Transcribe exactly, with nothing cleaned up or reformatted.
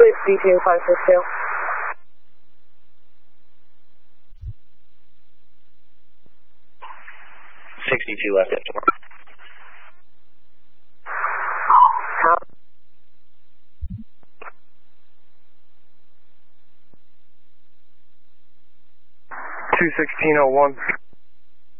It's D two five six two. sixty-two left at four. two sixteen oh one.